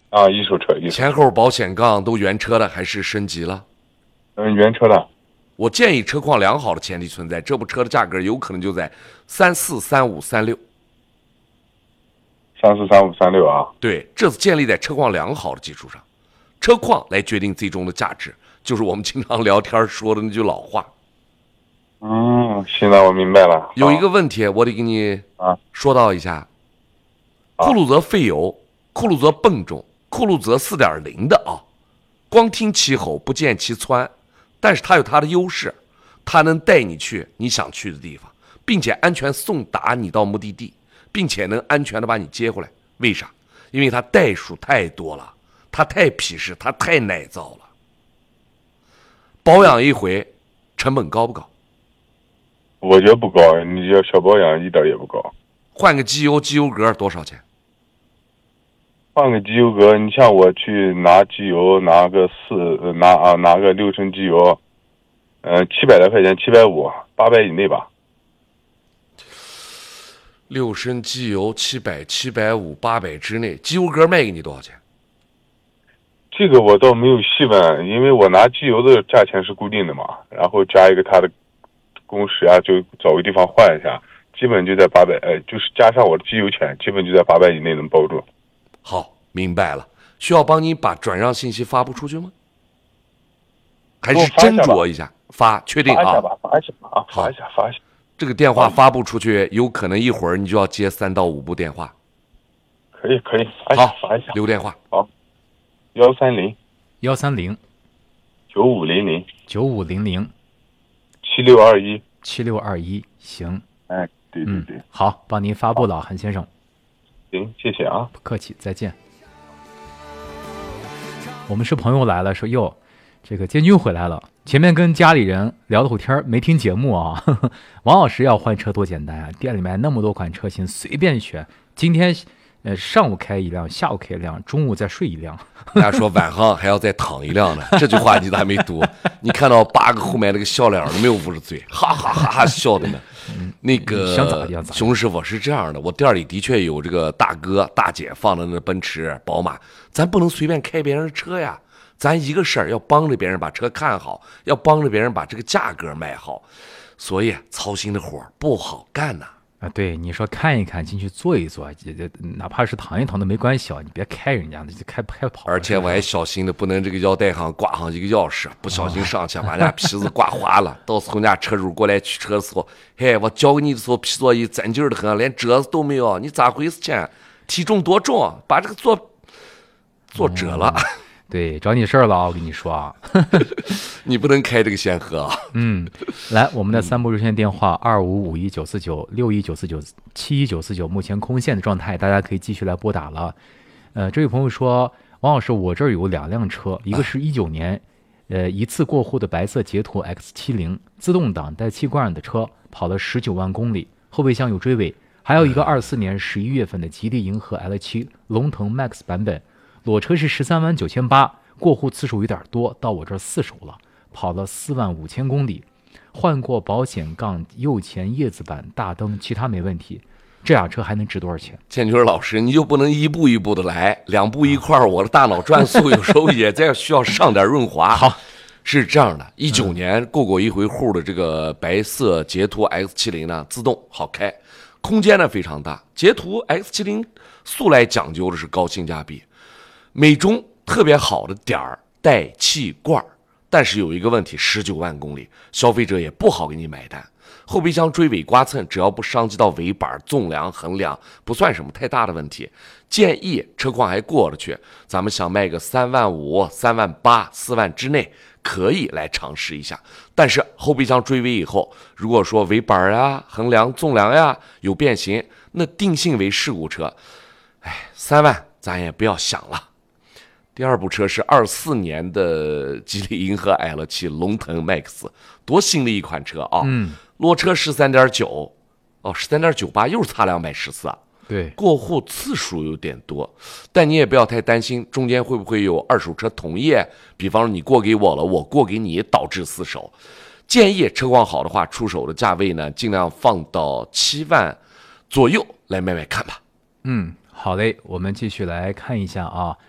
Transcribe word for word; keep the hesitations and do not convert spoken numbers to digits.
啊，一手车，一手车。 前后保险杠都原车的还是升级了？ 嗯，原车的。 我建议车况良好的前提存在，这部车的价格有可能就在三四、三五、三六。 三四、三五、三六啊。 对，这是建立在车况良好的基础上，车况来决定最终的价值，就是我们经常聊天说的那句老话。 嗯，现在我明白了。 有一个问题，我得给你啊说到一下。酷路泽费油，酷路泽笨重，酷路泽 四点零 的啊，光听其吼不见其蹿，但是它有它的优势，它能带你去你想去的地方，并且安全送达你到目的地，并且能安全的把你接回来。为啥？因为它代数太多了，它太皮实，它太耐造了。保养一回成本高不高？ 我觉得不高，你要小保养一点也不高。 换个机油，机油格多少钱？ 换个机油格，你像我去拿机油，拿个四，拿啊拿个六升机油，呃，七百来块钱，七百五，八百以内吧。 六升机油七百、七百五、八百之内，机油格卖给你多少钱？ 这个我倒没有细问，因为我拿机油的价钱是固定的嘛，然后加一个它的工时啊，就找个地方换一下，基本就在八百，呃，就是加上我的机油钱，基本就在八百以内能包住。 好，明白了。需要帮你把转让信息发布出去吗？还是斟酌一下？发，确定啊？ 发一下吧，发一下吧，啊，发一下，发一下。 这个电话发布出去，有可能一会儿你就要接三到五部电话。 可以，可以，发一下， 发一下。 留电话。 好，幺三零幺三零九五零零九五零零七六二一七六二一。行， 哎，对对对， 嗯，好，帮您发布了，韩先生。 行，谢谢啊， 不客气，再见。我们是朋友来了，说哟，这个建军回来了。前面跟家里人聊了会天，没听节目啊。呵呵，王老师要换车多简单啊，店里面那么多款车型，随便选。今天呃上午开一辆，下午开一辆，中午再睡一辆。 人家说晚上还要再躺一辆呢，这句话你咋没读？你看到八个后面那个笑脸都没有捂着嘴，哈哈哈哈笑的呢。那个熊师傅是这样的，我店里的确有这个大哥大姐放的那奔驰宝马，咱不能随便开别人的车呀。咱一个事儿要帮着别人把车看好，要帮着别人把这个价格卖好，所以操心的活不好干呐。 啊，对，你说看一看，进去坐一坐，这这哪怕是躺一躺都没关系啊，你别开人家的，就开开跑。 而且我还小心的，不能这个腰带上挂上一个钥匙，不小心上去把人家皮子挂花了。到时候人家车主过来取车的时候，嘿，我交给你的时候皮座椅攒劲儿的很，连褶子都没有，你咋回事情？体重多重？把这个坐坐折了。嗯， 对，找你事儿了啊！我跟你说啊， 你不能开这个先河啊。 嗯，来，我们的三部热线电话二五五一九四九六一九四九七一九四九，目前空线的状态，大家可以继续来拨打了。呃，这位朋友说，王老师，我这儿有两辆车，一个是一九年，呃，一次过户的白色捷途 X 七十 自动挡带气罐的车，跑了十九万公里，后备箱有追尾；还有一个二四年十一月份的吉利银河 L 七 龙腾 Max 版本。裸车是十三万九千八，过户次数有点多，到我这儿四手了，跑了四万五千公里，换过保险杠、右前叶子板、大灯，其他没问题。这辆车还能值多少钱？ 建军老师，你就不能一步一步的来，两步一块儿，我的大脑转速有时候也在需要上点润滑。 好， 是这样的，一九年过过一回户的这个白色捷途 X 七十 呢，自动好开，空间呢非常大。捷途 X 七十 素来讲究的是高性价比。美中特别好的点儿带气罐，但是有一个问题，十九万公里，消费者也不好给你买单。后备箱追尾刮蹭，只要不伤及到尾板、纵梁、横梁，不算什么太大的问题。建议车况还过得去，咱们想卖个三万五、三万八、四万之内，可以来尝试一下。但是后备箱追尾以后，如果说尾板呀、横梁、纵梁呀有变形，那定性为事故车，哎，三万咱也不要想了。第二部车是二四年的吉利银河 L 七 龙腾 Max， 多新的一款车啊！ 嗯， 裸车十三点九，哦，十三点九八又是擦两百十四啊！ 对， 过户次数有点多，但你也不要太担心，中间会不会有二手车同业？比方说你过给我了，我过给你，导致四手。建议车况好的话，出手的价位呢，尽量放到七万左右来卖卖看吧。 嗯，好嘞，我们继续来看一下啊。